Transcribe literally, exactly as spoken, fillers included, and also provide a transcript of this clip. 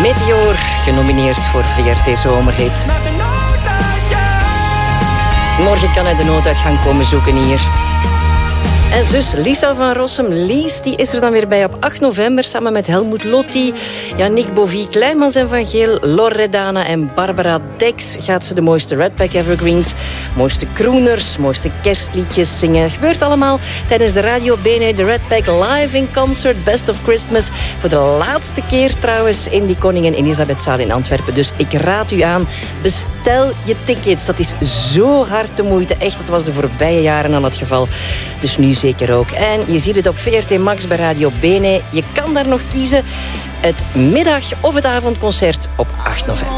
Meteor, genomineerd voor V R T Zomerhit. Morgen kan hij de nooduitgang komen zoeken hier. En zus Lisa van Rossum, Lies, die is er dan weer bij op acht november... samen met Helmoet Lotti, Yannick Bovie, Kleinmans en Van Geel... Loredana en Barbara Dex gaat ze de mooiste Redpack Evergreens... mooiste crooners, mooiste kerstliedjes zingen. Gebeurt allemaal tijdens de Radio B N de Redpack Live in Concert Best of Christmas. Voor de laatste keer trouwens in die Koningin Elisabethzaal in Antwerpen. Dus ik raad u aan, bestel je tickets. Dat is zo hard de moeite. Echt, dat was de voorbije jaren al het geval. Dus nu zeker ook. En je ziet het op V R T Max bij Radio B N. Je kan daar nog kiezen het middag- of het avondconcert op acht november.